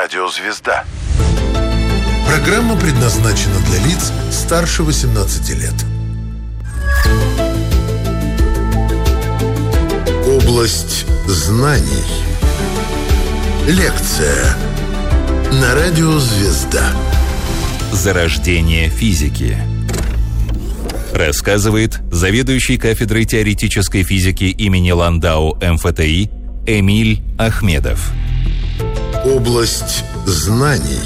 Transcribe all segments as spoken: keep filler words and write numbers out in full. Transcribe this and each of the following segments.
Радио «Звезда». Программа предназначена для лиц старше восемнадцати лет. Область знаний. Лекция на Радио «Звезда». Зарождение физики. Рассказывает заведующий кафедрой теоретической физики имени Ландау эм эф тэ и Эмиль Ахмедов. Область знаний.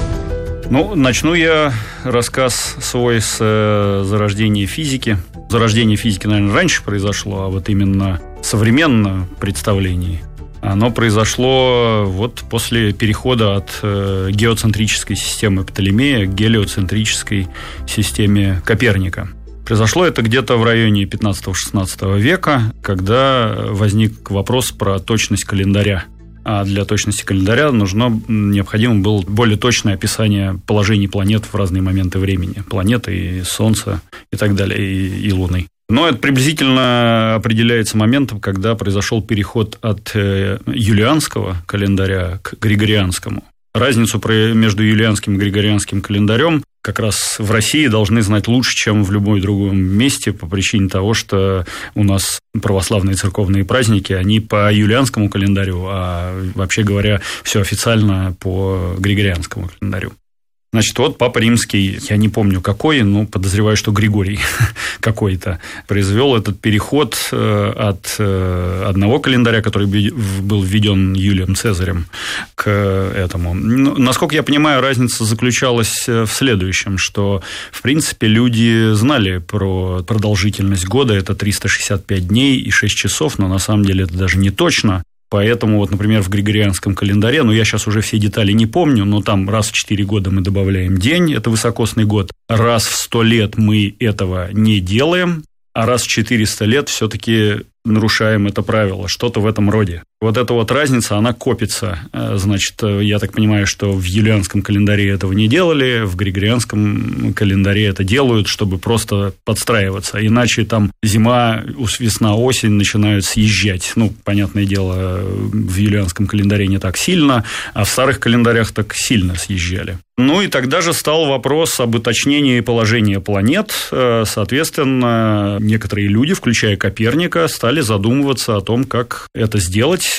Ну, начну я рассказ свой с э, зарождения физики. Зарождение физики, наверное, раньше произошло, а вот именно современное представление, оно произошло вот после перехода от э, геоцентрической системы Птолемея к гелиоцентрической системе Коперника. Произошло это где-то в районе пятнадцатого-шестнадцатого века, когда возник вопрос про точность календаря. А для точности календаря нужно, необходимо было более точное описание положений планет в разные моменты времени. Планеты и Солнца и так далее, и, и Луны. Но это приблизительно определяется моментом, когда произошел переход от юлианского календаря к григорианскому. Разницу между юлианским и григорианским календарем как раз в России должны знать лучше, чем в любом другом месте, по причине того, что у нас православные церковные праздники, они по юлианскому календарю, а вообще говоря, все официально по григорианскому календарю. Значит, вот Папа Римский, я не помню какой, но подозреваю, что Григорий какой-то, произвел этот переход от одного календаря, который был введен Юлием Цезарем, к этому. Насколько я понимаю, разница заключалась в следующем, что, в принципе, люди знали про продолжительность года, это триста шестьдесят пять дней и шесть часов, но на самом деле это даже не точно. Поэтому, вот, например, в григорианском календаре, ну, я сейчас уже все детали не помню, но там раз в четыре года мы добавляем день, это высокосный год, раз в сто лет мы этого не делаем, а раз в четыреста лет все-таки нарушаем это правило, что-то в этом роде. Вот эта вот разница, она копится. Значит, я так понимаю, что в юлианском календаре этого не делали, в григорианском календаре это делают, чтобы просто подстраиваться. Иначе там зима, весна, осень начинают съезжать. Ну, понятное дело, в юлианском календаре не так сильно, а в старых календарях так сильно съезжали. Ну, и тогда же стал вопрос об уточнении положения планет. Соответственно, некоторые люди, включая Коперника, стали задумываться о том, как это сделать.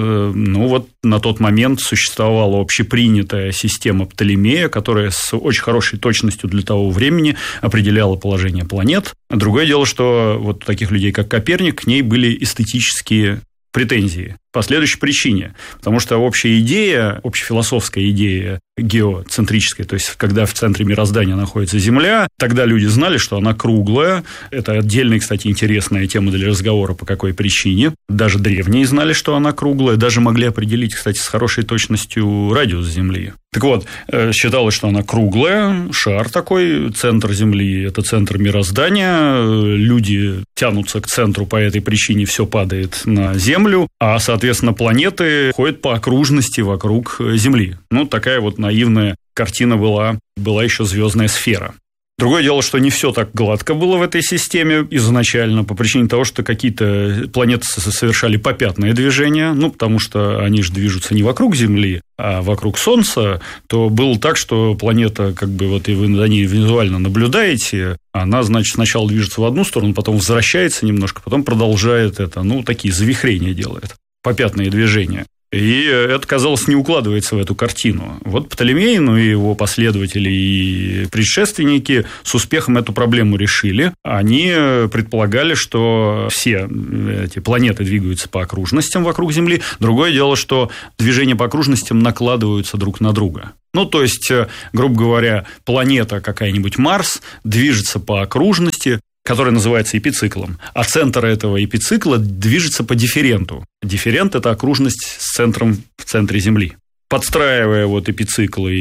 Ну, вот на тот момент существовала общепринятая система Птолемея, которая с очень хорошей точностью для того времени определяла положение планет. Другое дело, что вот у таких людей, как Коперник, к ней были эстетические претензии. По следующей причине. Потому что общая идея, общефилософская идея геоцентрическая, то есть когда в центре мироздания находится Земля, тогда люди знали, что она круглая. Это отдельная, кстати, интересная тема для разговора, по какой причине. Даже древние знали, что она круглая, даже могли определить, кстати, с хорошей точностью радиус Земли. Так вот, считалось, что она круглая, шар такой, центр Земли – это центр мироздания, люди тянутся к центру, по этой причине все падает на Землю, а, соответственно, планеты ходят по окружности вокруг Земли. Ну, такая вот наивная картина была, была еще звездная сфера. Другое дело, что не все так гладко было в этой системе изначально, по причине того, что какие-то планеты совершали попятное движение, ну, потому что они же движутся не вокруг Земли, а вокруг Солнца, то было так, что планета, как бы вот и вы на ней визуально наблюдаете, она, значит, сначала движется в одну сторону, потом возвращается немножко, потом продолжает это, ну, такие завихрения делает, попятные движения. И это, казалось, не укладывается в эту картину. Вот Птолемей, ну и его последователи и предшественники с успехом эту проблему решили. Они предполагали, что все эти планеты двигаются по окружностям вокруг Земли. Другое дело, что движения по окружностям накладываются друг на друга. Ну, то есть, грубо говоря, планета какая-нибудь Марс движется по окружности, который называется эпициклом, а центр этого эпицикла движется по дифференту. Дифферент – это окружность с центром в центре Земли. Подстраивая вот эпициклы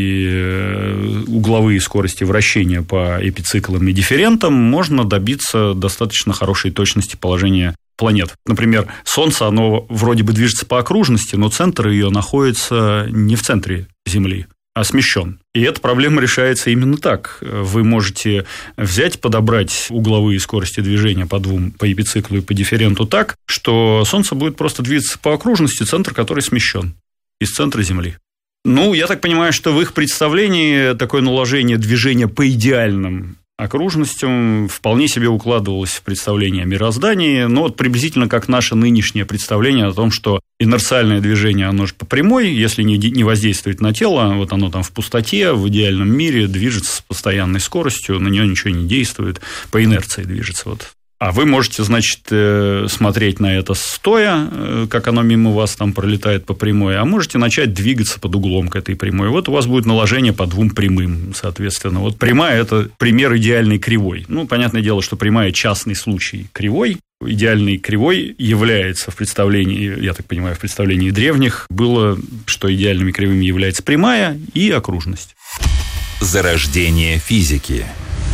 и угловые скорости вращения по эпициклам и дифферентам, можно добиться достаточно хорошей точности положения планет. Например, Солнце, оно вроде бы движется по окружности, но центр ее находится не в центре Земли, а смещен. И эта проблема решается именно так. Вы можете взять, подобрать угловые скорости движения по двум, по эпициклу и по дифференту так, что Солнце будет просто двигаться по окружности, центр которой смещен из центра Земли. Ну, я так понимаю, что в их представлении такое наложение движения по идеальным окружностям вполне себе укладывалось в представление о мироздании, но вот приблизительно как наше нынешнее представление о том, что инерциальное движение, оно же по прямой, если не воздействует на тело, вот оно там в пустоте, в идеальном мире движется с постоянной скоростью, на нее ничего не действует, по инерции движется вот. А вы можете, значит, смотреть на это стоя, как оно мимо вас там пролетает по прямой, а можете начать двигаться под углом к этой прямой. Вот у вас будет наложение по двум прямым, соответственно. Вот прямая – это пример идеальной кривой. Ну, понятное дело, что прямая – частный случай кривой. Идеальной кривой является в представлении, я так понимаю, в представлении древних было, что идеальными кривыми является прямая и окружность. Зарождение физики.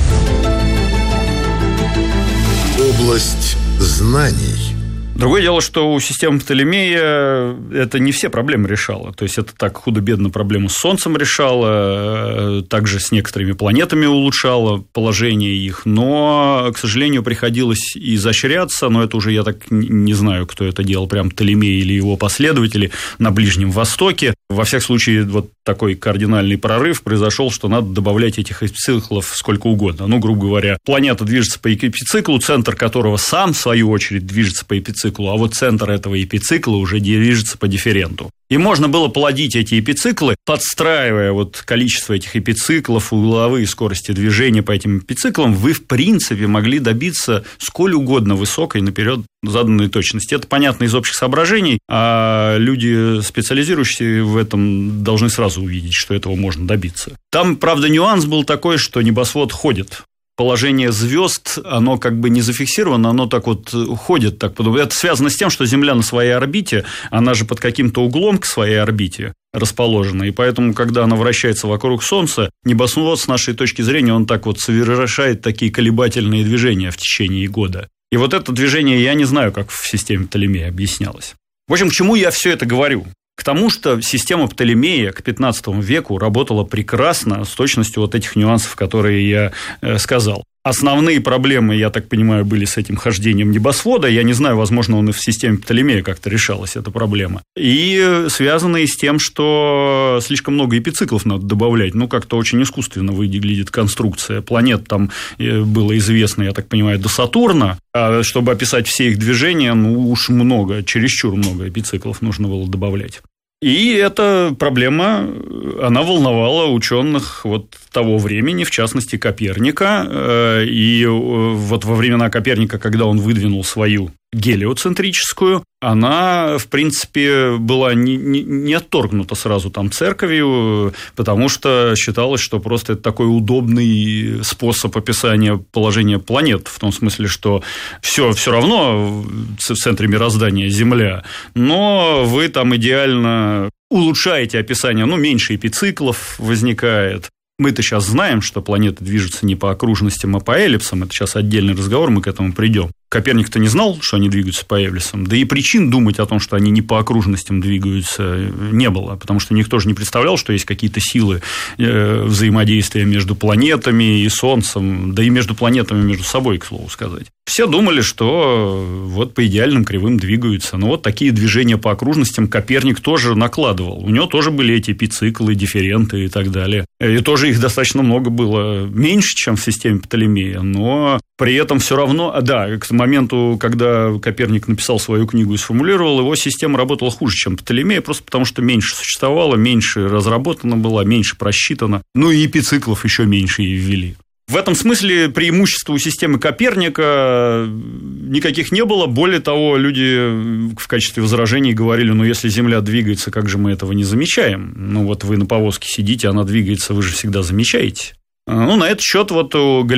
Область знаний. Другое дело, что у системы Птолемея это не все проблемы решало. То есть, это так худо-бедно проблему с Солнцем решало, также с некоторыми планетами улучшало положение их, но, к сожалению, приходилось изощряться, но это уже я так не знаю, кто это делал, прям Птолемей или его последователи на Ближнем Востоке. Во всяком случае, вот такой кардинальный прорыв произошел, что надо добавлять этих эпициклов сколько угодно. Ну, грубо говоря, планета движется по эпициклу, центр которого сам, в свою очередь, движется по эпициклу, а вот центр этого эпицикла уже движется по дифференту. И можно было плодить эти эпициклы, подстраивая вот количество этих эпициклов, угловые скорости движения по этим эпициклам, вы, в принципе, могли добиться сколь угодно высокой наперед заданной точности. Это понятно из общих соображений, а люди, специализирующиеся в этом, должны сразу увидеть, что этого можно добиться. Там, правда, нюанс был такой, что небосвод ходит. Положение звезд, оно как бы не зафиксировано, оно так вот ходит. Так, это связано с тем, что Земля на своей орбите, она же под каким-то углом к своей орбите расположена, и поэтому, когда она вращается вокруг Солнца, небосвод, с нашей точки зрения, он так вот совершает такие колебательные движения в течение года. И вот это движение, я не знаю, как в системе Птолемея объяснялось. В общем, к чему я все это говорю? К тому, что система Птолемея к пятнадцатому веку работала прекрасно с точностью вот этих нюансов, которые я сказал. Основные проблемы, я так понимаю, были с этим хождением небосвода. Я не знаю, возможно, он и в системе Птолемея как-то решалась, эта проблема. И связанные с тем, что слишком много эпициклов надо добавлять. Ну, как-то очень искусственно выглядит конструкция. Планет там было известно, я так понимаю, до Сатурна. А чтобы описать все их движения, ну, уж много, чересчур много эпициклов нужно было добавлять. И эта проблема, она волновала ученых вот того времени, в частности, Коперника. И вот во времена Коперника, когда он выдвинул свою гелиоцентрическую, она, в принципе, была не, не, не отторгнута сразу там церковью, потому что считалось, что просто это такой удобный способ описания положения планет, в том смысле, что все, все равно в центре мироздания Земля, но вы там идеально улучшаете описание, ну, меньше эпициклов возникает. Мы-то сейчас знаем, что планеты движутся не по окружностям, а по эллипсам. Это сейчас отдельный разговор, мы к этому придем. Коперник-то не знал, что они двигаются по эллипсам, да и причин думать о том, что они не по окружностям двигаются, не было, потому что никто же не представлял, что есть какие-то силы взаимодействия между планетами и Солнцем, да и между планетами между собой, к слову сказать. Все думали, что вот по идеальным кривым двигаются, но вот такие движения по окружностям Коперник тоже накладывал. У него тоже были эти эпициклы, дифференты и так далее. И тоже их достаточно много было, меньше, чем в системе Птолемея, но при этом все равно, да, к моменту, когда Коперник написал свою книгу и сформулировал, его система работала хуже, чем Птолемея, просто потому что меньше существовало, меньше разработано было, меньше просчитано, ну и эпициклов еще меньше и ввели. В этом смысле преимущества у системы Коперника никаких не было. Более того, люди в качестве возражений говорили, ну, если Земля двигается, как же мы этого не замечаем? Ну, вот вы на повозке сидите, она двигается, вы же всегда замечаете. Ну, на этот счет вот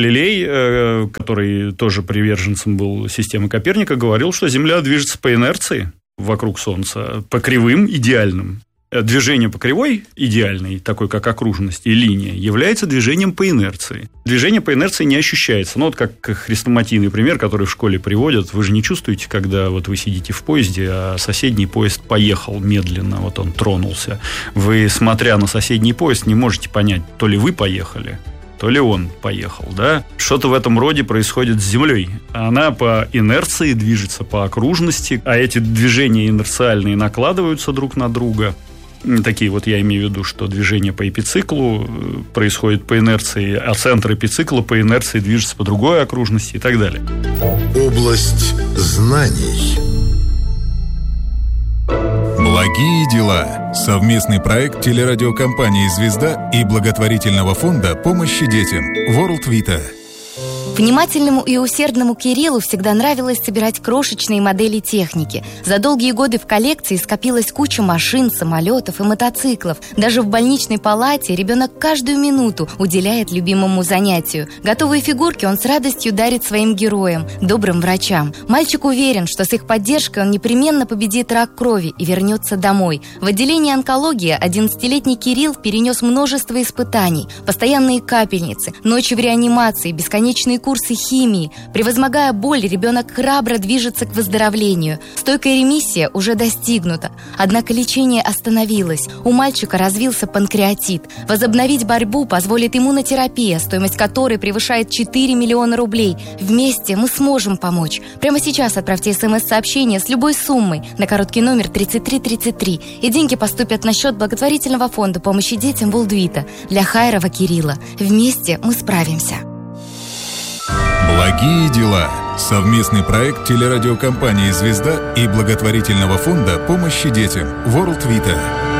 Галилей, который тоже приверженцем был системы Коперника, говорил, что Земля движется по инерции вокруг Солнца, по кривым идеальным. Движение по кривой, идеальной, такой как окружность и линия, является движением по инерции. Движение по инерции не ощущается. Ну, вот как хрестоматийный пример, который в школе приводят. Вы же не чувствуете, когда вот вы сидите в поезде, а соседний поезд поехал медленно, вот он тронулся. Вы, смотря на соседний поезд, не можете понять, то ли вы поехали, то ли он поехал, да? Что-то в этом роде происходит с Землей. Она по инерции движется по окружности, а эти движения инерциальные накладываются друг на друга. Такие вот я имею в виду, что движение по эпициклу происходит по инерции, а центр эпицикла по инерции движется по другой окружности и так далее. Область знаний. Благие дела. Совместный проект телерадиокомпании «Звезда» и благотворительного фонда помощи детям World Vita. Внимательному и усердному Кириллу всегда нравилось собирать крошечные модели техники. За долгие годы в коллекции скопилась куча машин, самолетов и мотоциклов. Даже в больничной палате ребенок каждую минуту уделяет любимому занятию. Готовые фигурки он с радостью дарит своим героям, добрым врачам. Мальчик уверен, что с их поддержкой он непременно победит рак крови и вернется домой. В отделении онкологии одиннадцатилетний Кирилл перенес множество испытаний. Постоянные капельницы, ночи в реанимации, бесконечные курсы химии. Превозмогая боль, ребенок храбро движется к выздоровлению. Стойкая ремиссия уже достигнута. Однако лечение остановилось. У мальчика развился панкреатит. Возобновить борьбу позволит иммунотерапия, стоимость которой превышает четыре миллиона рублей. Вместе мы сможем помочь. Прямо сейчас отправьте смс-сообщение с любой суммой на короткий номер тридцать три тридцать три, и деньги поступят на счет благотворительного фонда помощи детям World Vita для Хайрова Кирилла. Вместе мы справимся. Благие дела. Совместный проект телерадиокомпании «Звезда» и благотворительного фонда помощи детям World Vita.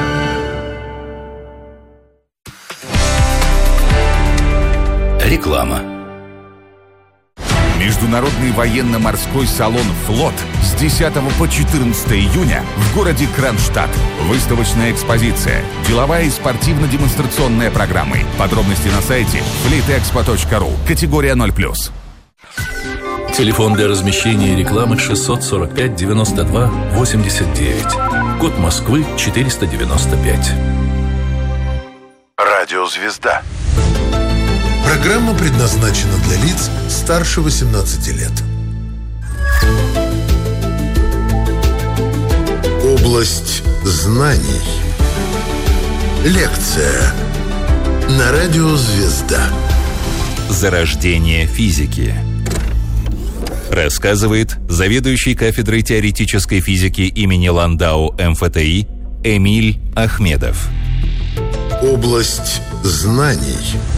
Реклама. Международный военно-морской салон «Флот» с десятого по четырнадцатое июня в городе Кронштадт. Выставочная экспозиция, деловая и спортивно-демонстрационная программы. Подробности на сайте флитэкспо точка ру. Категория ноль плюс. Телефон для размещения рекламы шестьсот сорок пять девяносто два восемьдесят девять. Код Москвы четыреста девяносто пять. Радио «Звезда». Программа предназначена для лиц старше восемнадцати лет. Область знаний. Лекция на радио «Звезда». Зарождение физики. Рассказывает заведующий кафедрой теоретической физики имени Ландау эм эф тэ и Эмиль Ахмедов. Область знаний.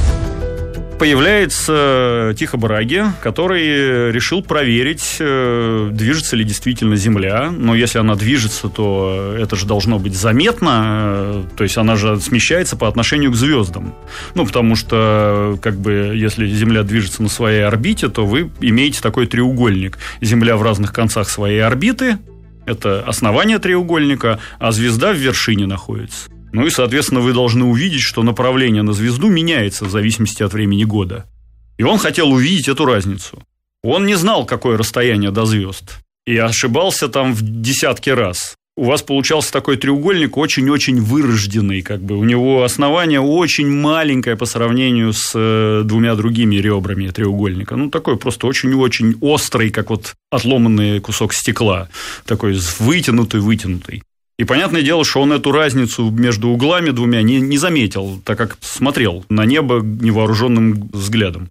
Появляется Тихо Браги, который решил проверить, движется ли действительно Земля. Но если она движется, то это же должно быть заметно. То есть она же смещается по отношению к звездам. Ну, потому что, как бы, если Земля движется на своей орбите, то вы имеете такой треугольник. Земля в разных концах своей орбиты, это основание треугольника, а звезда в вершине находится. Ну и, соответственно, вы должны увидеть, что направление на звезду меняется в зависимости от времени года. И он хотел увидеть эту разницу. Он не знал, какое расстояние до звезд. И ошибался там в десятки раз. У вас получался такой треугольник очень-очень вырожденный. Как бы. У него основание очень маленькое по сравнению с двумя другими ребрами треугольника. Ну, такой просто очень-очень острый, как вот отломанный кусок стекла. Такой вытянутый-вытянутый. И понятное дело, что он эту разницу между углами двумя не, не заметил, так как смотрел на небо невооруженным взглядом.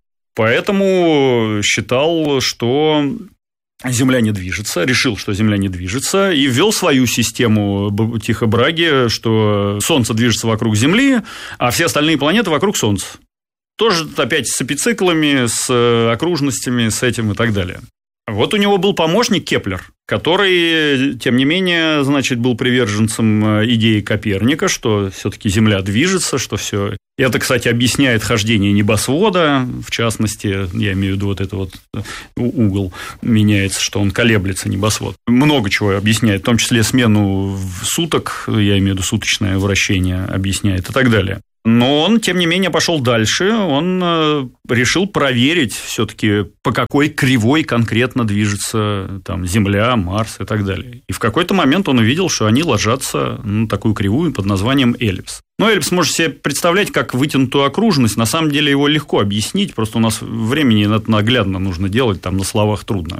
Поэтому считал, что Земля не движется, решил, что Земля не движется, и ввел свою систему Тихо Браги, что Солнце движется вокруг Земли, а все остальные планеты вокруг Солнца. Тоже опять с эпициклами, с окружностями, с этим и так далее. Вот у него был помощник Кеплер, который, тем не менее, значит, был приверженцем идеи Коперника, что все-таки Земля движется, что все. Это, кстати, объясняет хождение небосвода, в частности, я имею в виду вот этот вот угол меняется, что он колеблется, небосвод. Много чего объясняет, в том числе смену суток, я имею в виду суточное вращение объясняет и так далее. Но он, тем не менее, пошел дальше. Он решил проверить все-таки, по какой кривой конкретно движется там, Земля, Марс и так далее. И в какой-то момент он увидел, что они ложатся на такую кривую под названием эллипс. Но эллипс можете себе представлять как вытянутую окружность. На самом деле его легко объяснить, просто у нас времени это наглядно нужно делать, там на словах трудно.